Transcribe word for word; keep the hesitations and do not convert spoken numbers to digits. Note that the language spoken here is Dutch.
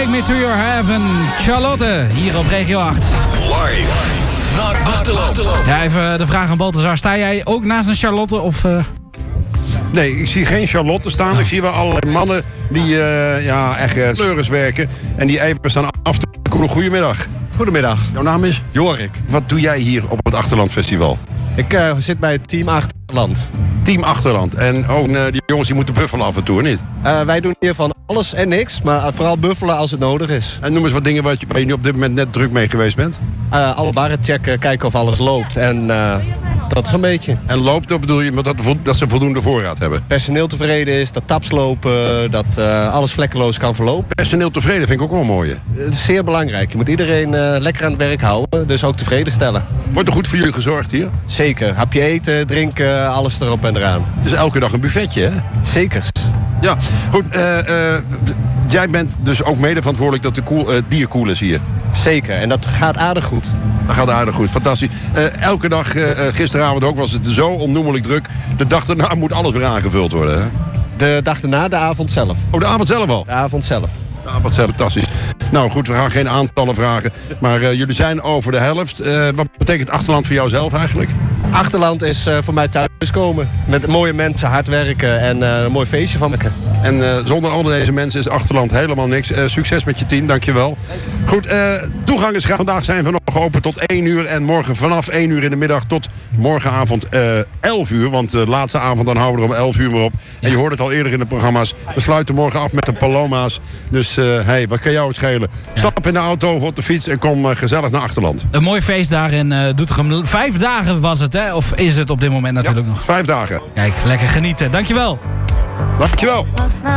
Take Me To Your Heaven. Charlotte, hier op Regio acht. Live naar Achterland. Ja, even de vraag aan Balthazar. Sta jij ook naast een Charlotte of... Uh... Nee, ik zie geen Charlotte staan. Oh. Ik zie wel allerlei mannen die uh, ja, echt uh, sleuris werken. En die even staan af te koelen. Goedemiddag. Goedemiddag. Jouw naam is? Jorik. Wat doe jij hier op het Achterland Festival? Ik uh, zit bij het team Achterland. Team Achterland. En ook uh, die jongens die moeten buffelen af en toe, niet? Uh, wij doen hier van alles en niks, maar vooral buffelen als het nodig is. En noem eens wat dingen waar je, waar je nu op dit moment net druk mee geweest bent. Uh, alle barren checken, kijken of alles loopt. En uh, dat is een beetje. En loopt, dat bedoel je dat, dat ze voldoende voorraad hebben? Personeel tevreden is, dat taps lopen, dat uh, alles vlekkeloos kan verlopen. Personeel tevreden vind ik ook wel mooi. Het is zeer belangrijk. Je moet iedereen uh, lekker aan het werk houden, dus ook tevreden stellen. Wordt er goed voor jullie gezorgd hier? Zeker. Hapje eten, drinken, alles erop en eraan. Het is elke dag een buffetje, hè? Zeker. Ja, goed. Uh, uh, jij bent dus ook mede verantwoordelijk dat de koel, uh, het bier koel is hier. Zeker. En dat gaat aardig goed. Dat gaat aardig goed. Fantastisch. Uh, elke dag, uh, gisteravond ook, was het zo onnoemelijk druk. De dag daarna moet alles weer aangevuld worden, hè? De dag daarna, de avond zelf. Oh, de avond zelf al? De avond zelf. De avond zelf, fantastisch. Nou goed, we gaan geen aantallen vragen. Maar uh, jullie zijn over de helft. Uh, wat betekent Achterland voor jou zelf eigenlijk? Achterland is uh, voor mij thuiskomen. Met mooie mensen, hard werken en uh, een mooi feestje van maken. En uh, zonder al deze mensen is Achterland helemaal niks. Uh, succes met je team, dankjewel. Goed, uh, toegang is graag. Vandaag zijn we nog geopend tot één uur. En morgen vanaf één uur in de middag tot morgenavond uh, elf uur. Want de uh, laatste avond dan houden we er om elf uur weer op. Ja. En je hoort het al eerder in de programma's. We sluiten morgen af met de Paloma's. Dus uh, hey, wat kan jou het schelen? Ja. Stap in de auto of op de fiets en kom uh, gezellig naar Achterland. Een mooi feest daar in uh, Doetinchem. Vijf dagen was het, hè? Of is het op dit moment natuurlijk ja, nog? Vijf dagen. Kijk, lekker genieten. Dankjewel. Dankjewel.